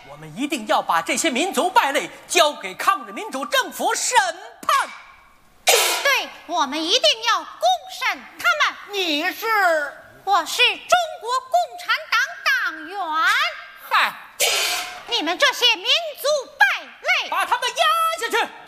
我们一定要把这些民族败类交给抗日民主政府审判。 对，我们一定要公审他们。 你是？ 我是中国共产党党员。 嗨， 你们这些民族败类， 把他们压下去！